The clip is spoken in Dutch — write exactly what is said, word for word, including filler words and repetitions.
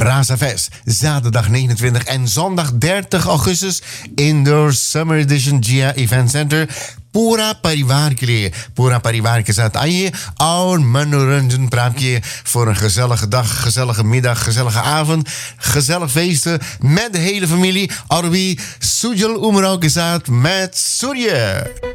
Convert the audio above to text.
Brasa Fest. Zaterdag negenentwintig en zondag dertig augustus. Indoor Summer Edition G I A Event Center. पूरा परिवार के लिए पूरा परिवार के साथ आइए और मनोरंजन प्राप्त किए voor een gezellige dag, gezellige middag, gezellige avond, gezellig feesten met de hele familie. Arbi Sujal Umrao के साथ met Surya.